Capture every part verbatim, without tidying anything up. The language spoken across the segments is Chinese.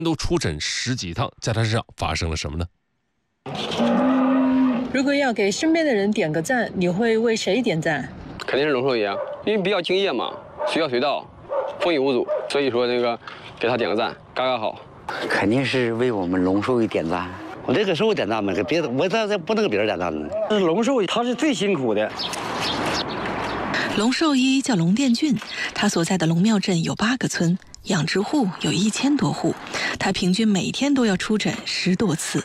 都出诊十几趟，在他身上发生了什么呢？ 如果要给身边的人点个赞，你会为谁点赞？ 肯定是龙兽医啊，因为比较敬业嘛，随叫随到，风雨无阻，所以说那个给他点个赞，嘎嘎好。 肯定是为我们龙兽医点赞。我这个兽医点赞嘛，给别的我这这不能给别人点赞呢。这龙兽医他是最辛苦的。 龙兽医叫龙殿俊，他所在的龙庙镇有八个村，养殖户有一千多户，他平均每天都要出诊十多次。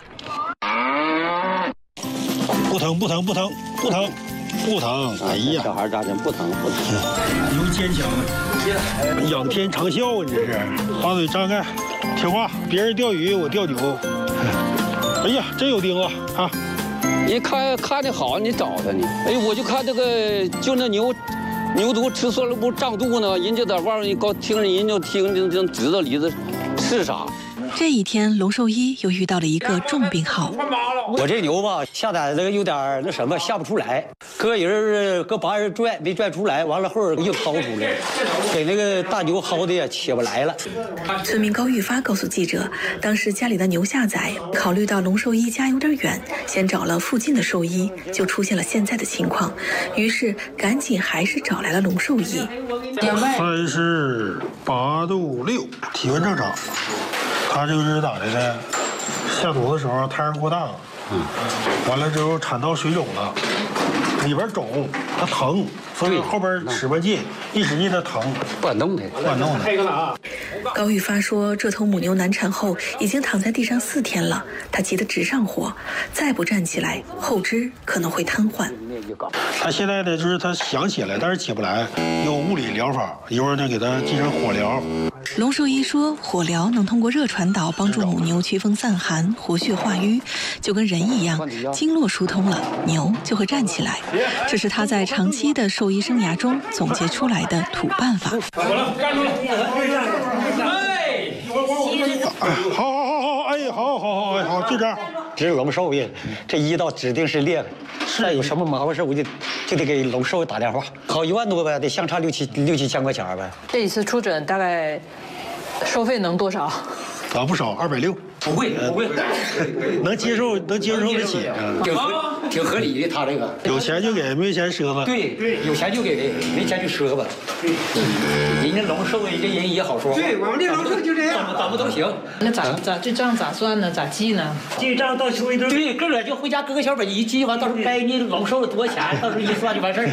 不疼不疼不疼不疼不疼，哎呀， 小孩扎针不疼不疼。 牛坚强，仰天长啸，你这是把嘴张开，听话，别人钓鱼我钓牛。哎呀，真有钉啊啊！ 你看看的好，你找他呢。哎，我就看这个，就那牛，牛犊吃酸了不胀肚呢，人就在外面高听人就听就就知道里子是啥。 这一天，龙兽医又遇到了一个重病号。 我这牛吧，下崽子有点那什么，下不出来，搁人搁把人拽没拽出来，完了后儿又掏出来，给那个大牛薅的也起不来了。 村民高玉发告诉记者，当时家里的牛下崽，考虑到龙兽医家有点远，先找了附近的兽医，就出现了现在的情况，于是赶紧还是找来了龙兽医。 三十八度六，体温正常。他就是咋的呢？下肚的时候胎儿过大了，嗯，完了之后产道水肿了，里边肿，它疼，所以后边使不劲，一使劲它疼， 不敢动弹， 不敢动弹。 高玉发说，这头母牛难产后已经躺在地上四天了，他急得直上火，再不站起来，后肢可能会瘫痪。 他现在呢，就是他想起来，但是起不来，有物理疗法，一会儿呢给他进行火疗。 龙兽医说，火疗能通过热传导帮助母牛驱风散寒、活血化瘀，就跟人一样，经络疏通了，牛就会站起来。这是他在长期的兽医生涯中总结出来的土办法。 哎，好好好好，哎，好好好，哎，好，就这样。 这是龙兽医，这一到指定是厉害。再有什么麻烦事，我就就得给龙兽医打电话，好一万多呗，得相差六七六七千块钱呗。 这一次出诊大概收费能多少？ 啊，不少，二百六。 不贵不贵， 能接受能接受得起， 挺合挺合理的。他这个有钱就给，没钱赊吧。 对对，有钱就给，没钱就赊吧。人家龙兽医这人也好说话。 对，我们这龙兽就这样， 怎么怎么都行。 那咋咋这账咋算呢？咋记呢？ 这账到时候对，个个就回家搁个小本一记完，到时候该你龙兽多少钱，到时候一算就完事儿。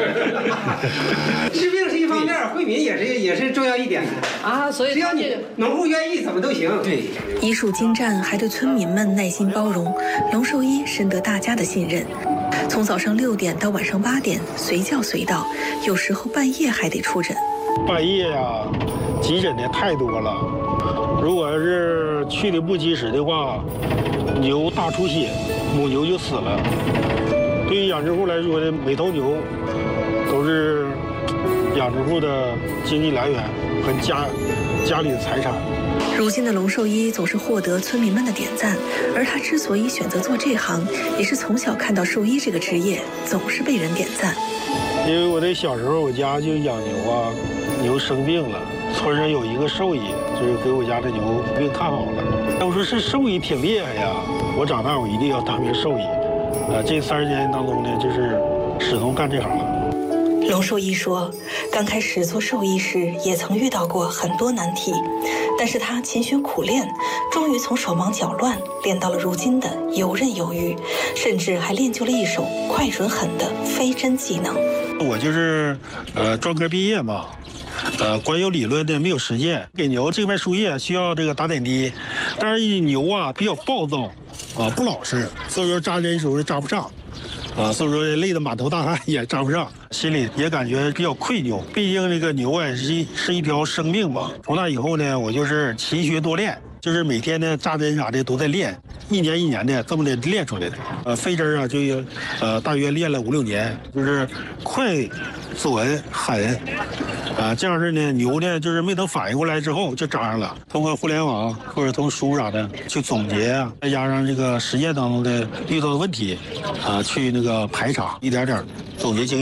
治病是一方面，惠民也是也是重要一点的啊。所以只要你农户愿意，怎么都行。 对， 医术精湛，还对村民们耐心包容，龙兽医深得大家的信任。从早上六点到晚上八点，随叫随到，有时候半夜还得出诊。 半夜呀、啊，急诊的太多了。如果是去的不及时的话，牛大出血，母牛就死了。对于养殖户来说呢，每头牛都是养殖户的经济来源和家家里的财产。 如今的龙兽医总是获得村民们的点赞，而他之所以选择做这行，也是从小看到兽医这个职业总是被人点赞。 因为我在小时候，我家就养牛啊，牛生病了，村上有一个兽医，就是给我家的牛病看好了。我说是兽医挺厉害呀，我长大我一定要当名兽医。啊，这三十年当中呢，就是始终干这行了。 龙兽医说，刚开始做兽医时也曾遇到过很多难题，但是他勤学苦练，终于从手忙脚乱练到了如今的游刃有余，甚至还练就了一手快准狠的飞针技能。 我就是呃专科毕业嘛，呃光有理论的没有实践。给牛静脉输液需要这个打点滴，但是牛啊比较暴躁啊，不老实，所以说扎针时候扎不上。啊，所以说累得满头大汗也扎不上，心里也感觉比较愧疚。毕竟这个牛啊是一是一条生命嘛。从那以后呢，我就是勤学多练，就是每天呢扎针啥的都在练，一年一年的这么的练出来的。呃，飞针啊就呃大约练了五六年，就是快、准、狠。啊，这样式呢，牛呢就是没等反应过来之后就扎上了。通过互联网或者从书啥的去总结啊，再加上这个实践当中的遇到的问题，啊，去那个排查，一点点总结经验。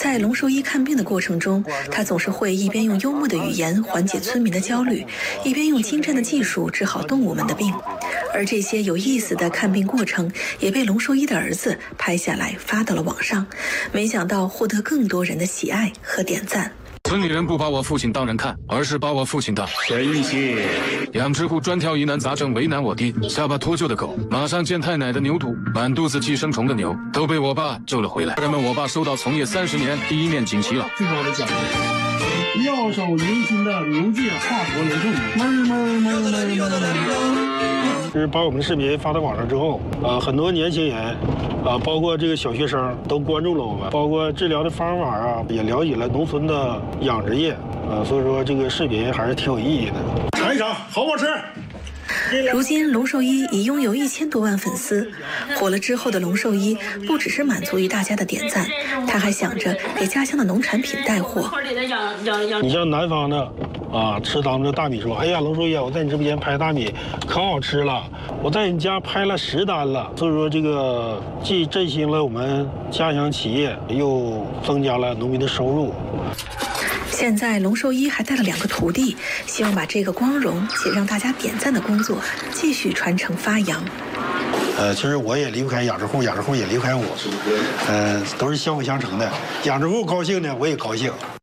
在龙兽医看病的过程中，他总是会一边用幽默的语言缓解村民的焦虑，一边用精湛的技术治好动物们的病。而这些有意思的看病过程也被龙兽医的儿子拍下来发到了网上，没想到获得更多人的喜爱和点赞。 村里人不把我父亲当人看，而是把我父亲当神仙。养殖户专挑疑难杂症为难我爹，下巴脱臼的狗，马上见太奶的牛犊，满肚子寄生虫的牛，都被我爸救了回来。人们，我爸收到从业三十年第一面锦旗了。 最高的奖励，妙手迎新的牛界华佗龙兽医，哞哞哞哞哞哞。就是把我们的视频发到网上之后，啊、呃，很多年轻人，啊、呃，包括这个小学生都关注了我们，包括治疗的方法啊，也了解了农村的养殖业，啊、呃，所以说这个视频还是挺有意义的。尝一尝，好不好吃？ 如今，龙兽医已拥有一千多万粉丝。火了之后的龙兽医，不只是满足于大家的点赞，他还想着给家乡的农产品带货。 你像南方的，啊，吃咱们的大米说，哎呀，龙兽医，我在你直播间拍大米可好吃了，我在你家拍了十单了。所以说，这个既振兴了我们家乡企业，又增加了农民的收入。 现在龙兽医还带了两个徒弟，希望把这个光荣且让大家点赞的工作继续传承发扬。 呃，其实我也离不开养殖户，养殖户也离不开我，呃，都是相辅相成的。养殖户高兴呢，我也高兴。